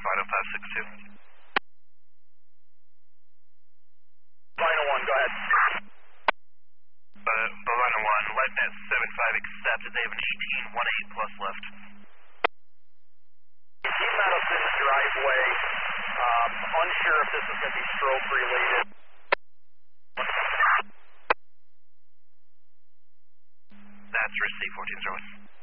Bovino 562. Bovino 1, go ahead. Bovino 1, LightNet 75 accepted. They have an 1818 plus left. He met us in the driveway. Unsure if this is going to be stroke related. That's received 1401.